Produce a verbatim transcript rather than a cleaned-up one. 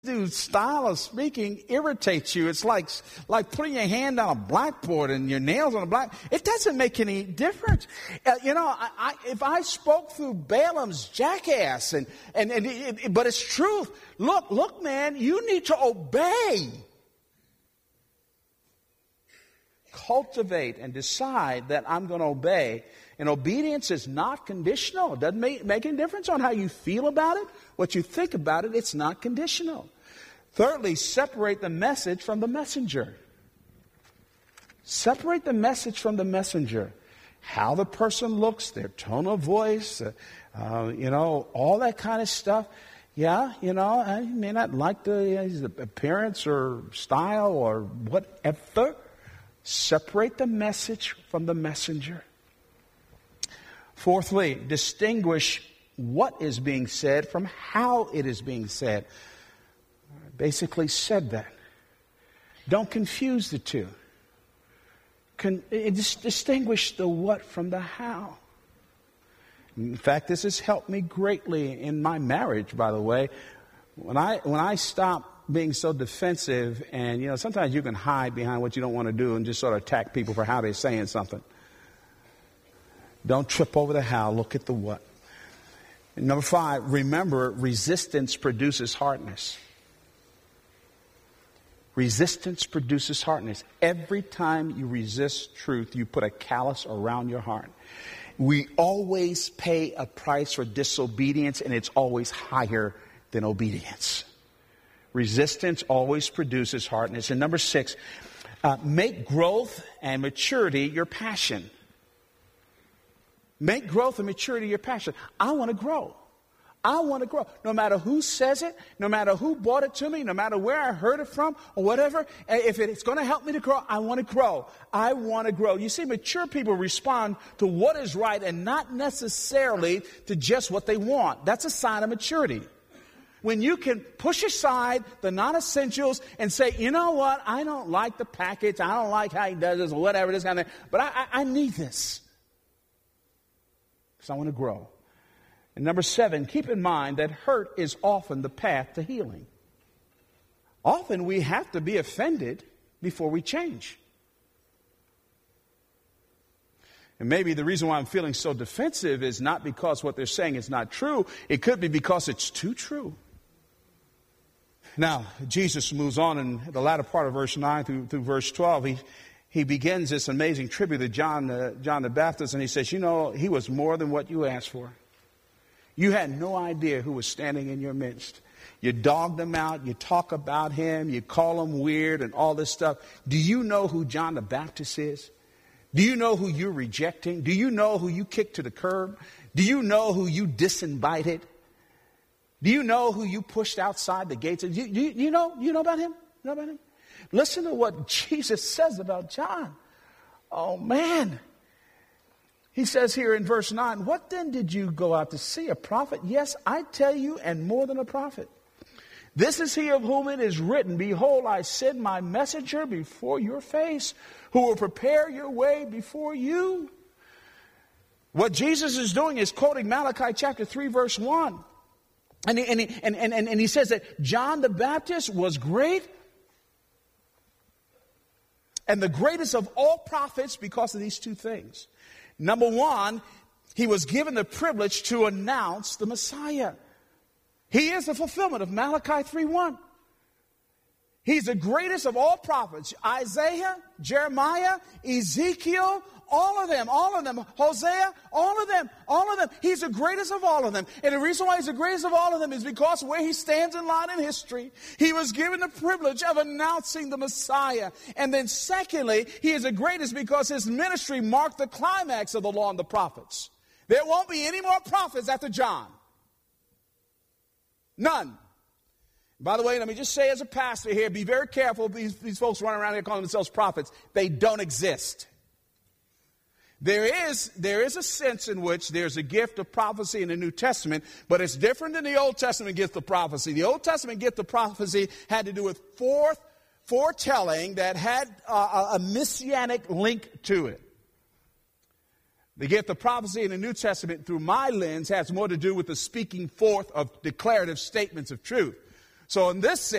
dude's style of speaking irritates you. It's like like putting your hand on a blackboard and your nails on a black. It doesn't make any difference. Uh, you know, I, I, if I spoke through Balaam's jackass, and and, and it, it, but it's truth. Look, look, man, you need to obey. Cultivate and decide that I'm going to obey. And obedience is not conditional. It doesn't make, make any difference on how you feel about it, what you think about it. It's not conditional. Thirdly, separate the message from the messenger. Separate the message from the messenger. How the person looks, their tone of voice, uh, uh, you know, all that kind of stuff. Yeah, you know, I may not like the, uh, his appearance or style or whatever. Separate the message from the messenger. Fourthly, distinguish what is being said from how it is being said. Basically said that. Don't confuse the two. Con- distinguish the what from the how. In fact, this has helped me greatly in my marriage, by the way. When I when I stop being so defensive, and you know, sometimes you can hide behind what you don't want to do and just sort of attack people for how they're saying something. Don't trip over the how, look at the what. And number five, remember, resistance produces hardness. Resistance produces hardness. Every time you resist truth, you put a callus around your heart. We always pay a price for disobedience, and it's always higher than obedience. Resistance always produces hardness. And number six, uh, make growth and maturity your passion. Make growth and maturity your passion. I want to grow. I want to grow. No matter who says it, no matter who brought it to me, no matter where I heard it from or whatever, if it's going to help me to grow, I want to grow. I want to grow. You see, mature people respond to what is right and not necessarily to just what they want. That's a sign of maturity. When you can push aside the non-essentials and say, you know what, I don't like the package, I don't like how he does this or whatever, this kind of thing, but I, I, I need this because I want to grow. And number seven, keep in mind that hurt is often the path to healing. Often we have to be offended before we change. And maybe the reason why I'm feeling so defensive is not because what they're saying is not true. It could be because it's too true. Now, Jesus moves on in the latter part of verse nine through, through verse twelve. He, he begins this amazing tribute to John, uh, John the Baptist, and he says, you know, he was more than what you asked for. You had no idea who was standing in your midst. You dogged him out, you talk about him, you call him weird and all this stuff. Do you know who John the Baptist is? Do you know who you're rejecting? Do you know who you kicked to the curb? Do you know who you disinvited? Do you know who you pushed outside the gates? Do you, do you, you know, you know about him? You know about him? Listen to what Jesus says about John. Oh, man. He says here in verse nine, what then did you go out to see? A prophet? Yes, I tell you, and more than a prophet. This is he of whom it is written, behold, I send my messenger before your face, who will prepare your way before you. What Jesus is doing is quoting Malachi chapter three, verse one. And he, and, he, and, and, and he says that John the Baptist was great and the greatest of all prophets because of these two things. Number one, he was given the privilege to announce the Messiah. He is the fulfillment of Malachi three one. He's the greatest of all prophets. Isaiah, Jeremiah, Ezekiel, all of them, all of them. Hosea, all of them, all of them. He's the greatest of all of them. And the reason why he's the greatest of all of them is because where he stands in line in history, he was given the privilege of announcing the Messiah. And then secondly, he is the greatest because his ministry marked the climax of the law and the prophets. There won't be any more prophets after John. None. By the way, let me just say as a pastor here, be very careful. These, these folks running around here calling themselves prophets. They don't exist. There is, there is a sense in which there's a gift of prophecy in the New Testament, but it's different than the Old Testament gift of prophecy. The Old Testament gift of prophecy had to do with forth, foretelling that had uh, a messianic link to it. The gift of prophecy in the New Testament, through my lens, has more to do with the speaking forth of declarative statements of truth. So in this